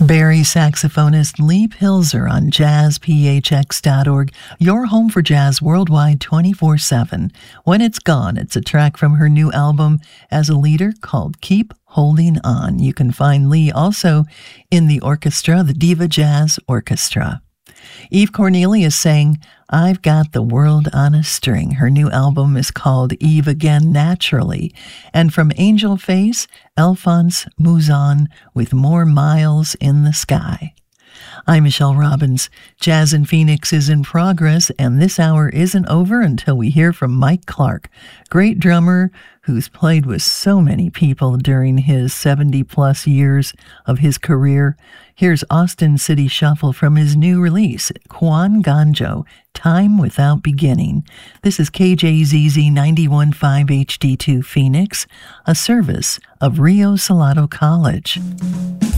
Barry saxophonist Lee Pilzer on jazzphx.org, your home for jazz worldwide 24/7. When It's Gone, it's a track from her new album as a leader called Keep Holding On. You can find Lee also in the orchestra, the Diva Jazz Orchestra. Eve Cornelius sang I've Got the World on a String. Her new album is called Eve Again Naturally. And from Angel Face, Alphonse Mouzon with More Miles in the Sky. I'm Michelle Robbins. Jazz in Phoenix is in progress, and this hour isn't over until we hear from Mike Clark, great drummer who's played with so many people during his 70-plus years of his career. Here's Austin City Shuffle from his new release, Kwan Ganjo, Time Without Beginning. This is KJZZ 91.5 HD2 Phoenix, a service of Rio Salado College.